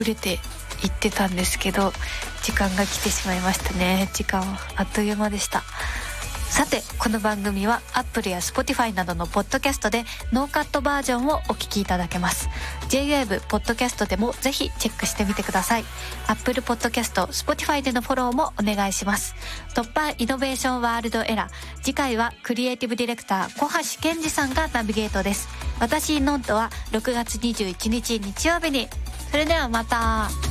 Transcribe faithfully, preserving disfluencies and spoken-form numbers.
売れていってたんですけど、時間が来てしまいましたね。時間はあっという間でした。さて、この番組は Apple や Spotify などのポッドキャストでノーカットバージョンをお聞きいただけます。 J-ウェーブ ポッドキャストでもぜひチェックしてみてください。 Apple ポッドキャスト、Spotify でのフォローもお願いします。突破イノベーションワールドエラー、次回はクリエイティブディレクター小橋健二さんがナビゲートです。私ノントはろくがつにじゅういちにち日曜日に。それではまた。